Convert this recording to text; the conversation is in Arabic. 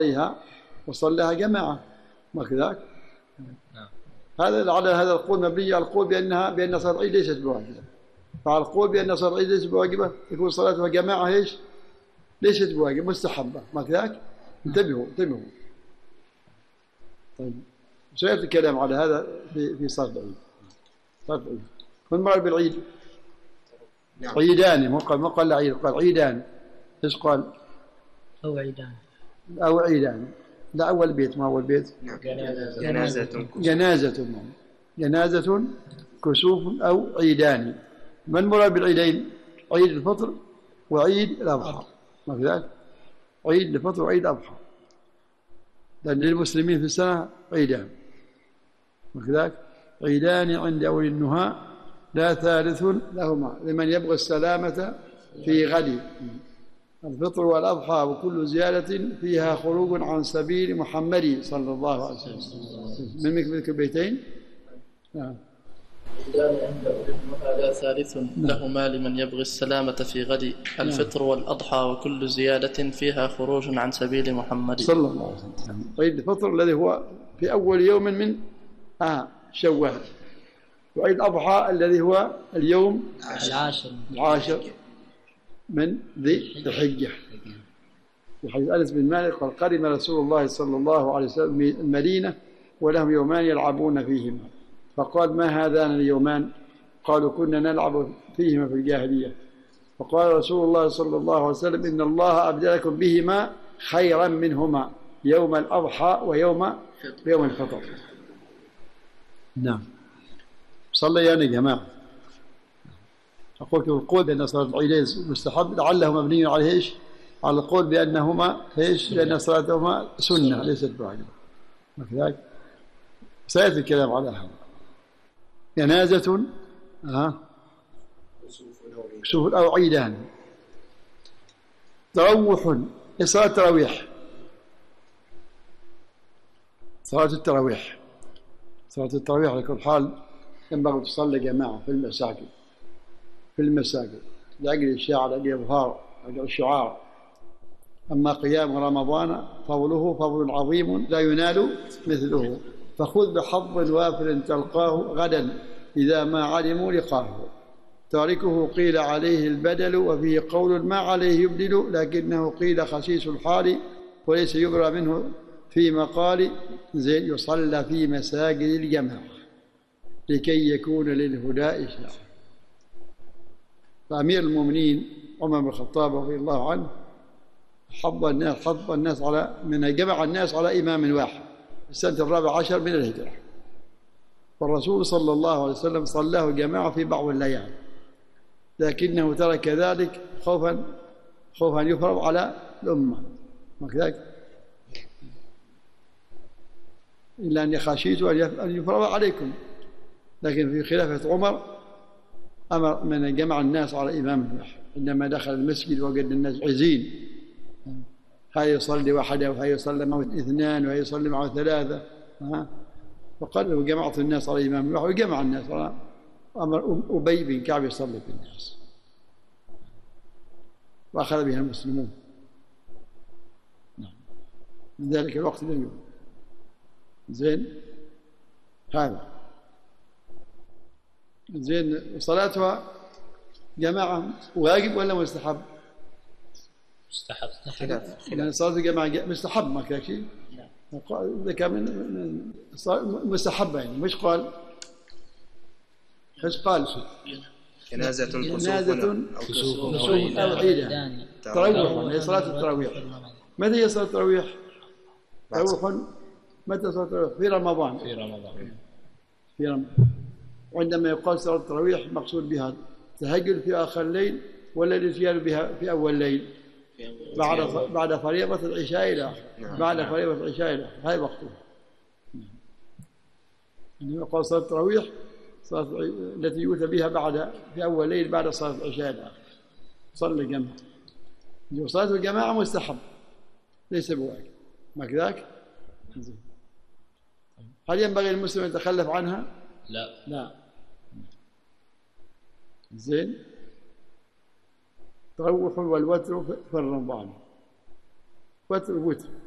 عليها وصلىها جماعة، ما كذاك؟ هذا على هذا القول مبني على القول بأن صلاة العيد ليست بواجبة. فعلى القول بأن صلاة العيد ليست بواجبة يكون صلاتها جماعة ايش؟ ليست بواجبة، مستحبة، ما كذاك؟ انتبهوا. طيب سيأتي الكلام على هذا في صلاة العيد. من مر بالعيد؟ عيدان، ما قال عيد، قال عيدان. ايش قال؟ أو عيدان. لا أول بيت، ما أول بيت؟ جنازة كسوف أو عيدان. من مراد بالعيدين؟ عيد الفطر وعيد الأضحى، ما في ذلك؟ عيد الفطر وعيد الأضحى، لأن للمسلمين في السنة عيدان، ما في ذلك؟ عيدان عند أولي النهى لا ثالث لهما لمن يبغى السلامة في غد، الفطر والأضحى وكل زيادة فيها خروج عن سبيل محمد صلى الله عليه وسلم. من مثل البيتين؟ نعم. لا ثالث لهما لمن يبغي السلامة في غد، الفطر والأضحى وكل زيادة فيها خروج عن سبيل محمد صلى الله عليه وسلم. عيد الفطر الذي هو في أول يوم من شوال، وعيد الأضحى الذي هو اليوم العاشر من ذي الحجة. وحديث أنس بن مالك قال قدم رسول الله صلى الله عليه وسلم المدينة ولهم يومان يلعبون فيهما، فقال ما هذان اليومان؟ قالوا كنا نلعب فيهما في الجاهلية. فقال رسول الله صلى الله عليه وسلم إن الله أبدلكم بهما خيرا منهما يوم الأضحى ويوم الفطر. نعم. صليان يا جماعة. أقول القول بأن صلاة العيدين مستحب لعله مبني على إيش؟ على القول بأنهما إيش؟ لأن صلاتهما سنة ليست بواجبة، كذلك سيأتي الكلام على هذا. جنازة كسوف أو عيدان. تروح صلاة التراويح. صلاة التراويح على كل حال ينبغي تصلي جماعة في المساجد لأجل الشعر، لأجل الإظهار، لأجل الشعار. أما قيام رمضان فضله فضل عظيم لا ينال مثله، فخذ بحظ وافر تلقاه غدا إذا ما علموا لقاه. تاركه قيل عليه البدل وفيه قول ما عليه يبدل، لكنه قيل خسيس الحال وليس يبرى منه في مقال. زين يصلى في مساجد الجماعة لكي يكون للهدى إشراع. فأمير المؤمنين عمر بن الخطاب رضي الله عنه حض الناس على من جمع الناس على إمام واحد في السنة 14 من الهجرة، والرسول صلى الله عليه وسلم صلاه جماعة في بعض الليالي، لكنه ترك ذلك خوفا أن يفرض على الأمة، وكذلك إلا أني خشيت أن يفرض عليكم. لكن في خلافة عمر أمر من جمع الناس على إمام واحد. عندما دخل المسجد وجد الناس عزين، هاي يصلي وحده وهي يصلي معه اثنان وهي يصلي معه ثلاثة، فقال جمعت الناس على إمام واحد وجمع الناس على أمر أبي بن كعب يصلي بالناس، وأخذ بها المسلمون من ذلك الوقت لليوم. زين هذا زين. صلاتها جماعة واجب ولا مستحب؟ مستحب. يعني صلاة الجماعة مستحب، ما كان شيء. إذا كان من مستحبة يعني مش قال جنازة كسوف أو عيدان. تروح هي صلاة التراويح. متى هي صلاة التراويح؟ متى صلاة التراويح؟ في رمضان. وعندما يقال صلاة التراويح مقصود بها تهجد في آخر الليل ولا الاتيان بها في أول الليل بعد فريضة العشاء إلى بعد فريضة العشاء إلى هاي وقتها. عندما يقال صلاة التراويح صلاة التي يؤتى بها في أول الليل بعد صلاة العشاء إلى صلى الجماعة. صلاة الجماعة مستحب ليس بواجب، ما كذاك؟ هل ينبغي المسلم يتخلف عنها؟ لا. زين. تروح والوتر في رمضان. وتر